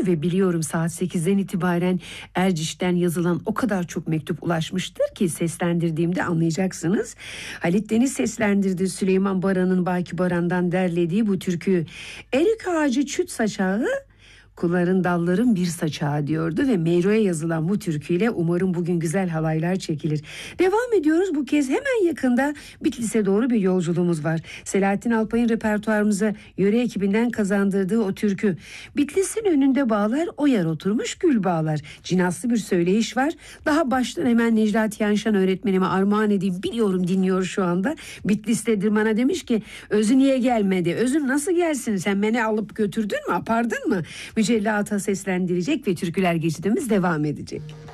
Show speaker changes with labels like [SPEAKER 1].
[SPEAKER 1] türkü ve biliyorum saat 8'den itibaren Erciş'ten yazılan o kadar çok mektup ulaşmıştır ki seslendirdiğimde anlayacaksınız. Halit Deniz seslendirdi Süleyman Baran'ın Baki Baran'dan derlediği bu türkü. Erik ağacı çüt saçağı, kulların dalların bir saçağı diyordu ve Meyro'ya yazılan bu türküyle umarım bugün güzel halaylar çekilir. Devam ediyoruz, bu kez hemen yakında Bitlis'e doğru bir yolculuğumuz var. Selahattin Alpay'ın repertuarımıza yöre ekibinden kazandırdığı o türkü. Bitlis'in önünde bağlar, o yer oturmuş gül bağlar. Cinaslı bir söyleyiş var. Daha baştan hemen Necdet Yanşan öğretmenime armağan edeyim, biliyorum dinliyor şu anda. Bitlis'tedir, bana demiş ki Özü niye gelmedi? Özün nasıl gelsin? Sen beni alıp götürdün mü? Apardın mı? Mücella Ata seslendirecek ve türküler geçidimiz devam edecek.